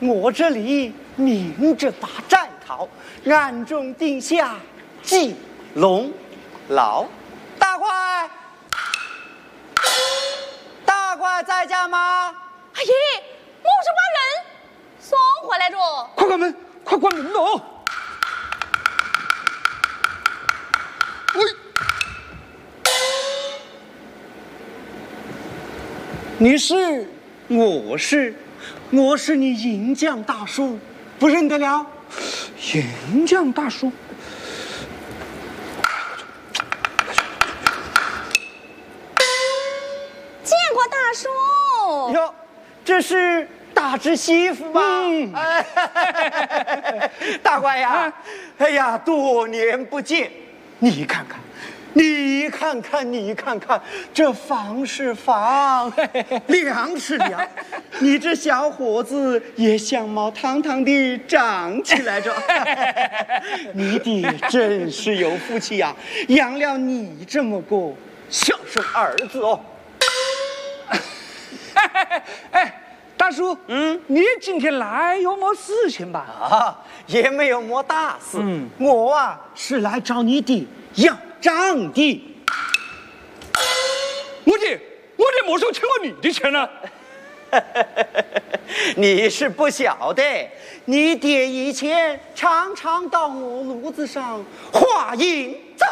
我这里明着把债讨，暗中定下计龙牢。大怪，大怪在家吗？ 阿姨，我是把人送回来着。 快关门，快关门喽！ 你是？我是你银匠大叔，不认得了？ 银匠大叔， 见过大叔。 哟，这是大侄媳妇吗？大怪呀，哎呀，多年不见，你看看。你看看，这房是房，粮是粮，你这小伙子也相貌堂堂地长起来着。你爹真是有福气呀，养了你这么个孝顺儿子哦。 哎，大叔，你今天来有么事情吧？ 啊，也没有么大事。我啊是来找你爹要账的。 我爹没收欠过你的钱呢。 你是不晓得，你爹以前常常到我炉子上画银子。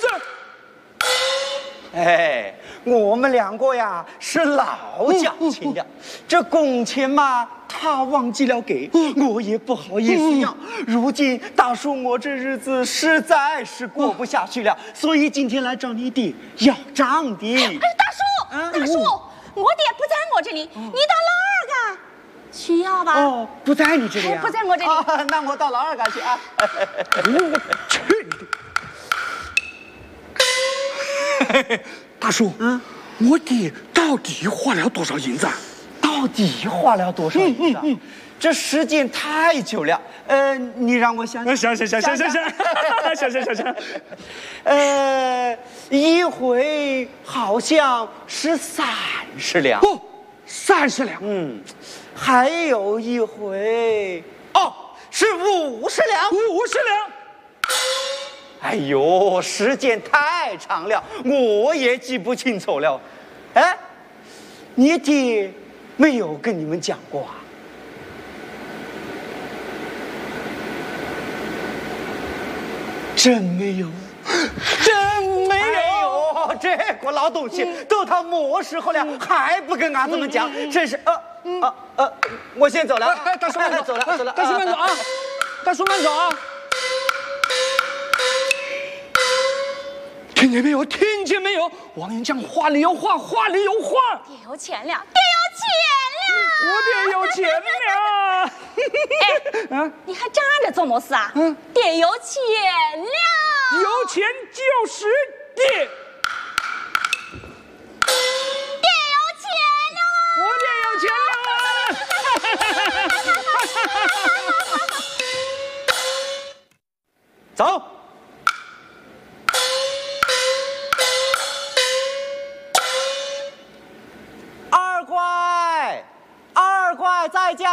哎，我们两个呀是老交情了，这工钱嘛他忘记了给，我也不好意思要。如今大叔我这日子实在是过不下去了，所以今天来找你爹要账的。 哎，大叔，我爹不在我这里，你到老二家去要吧？ 哦，不在你这里啊？ 不在我这里。 那我到老二家去啊。 我去你的！大叔，我爹到底花了多少银子？ 到底花了多少银子？这时间太久了。你让我想想。 想。 一回好像是30两。 哦，30两。 还有一回，是50两。 50两。 哎呦，时间太长了，我也记不清楚了。哎，你爹没有跟你们讲过啊？真没有。哎呦，这个老东西都到么时候了，还不跟俺子们讲，真是我先走了。 大叔慢走， 走了。 大叔慢走啊！大叔慢走啊！听见没有？王银匠话里有话，话里有话。 爹有钱了， 我爹有钱了。 哎，你还站着做么事啊？爹有钱了。 有钱就是爹。 爹有钱了。 我爹有钱了。 走。二怪在家。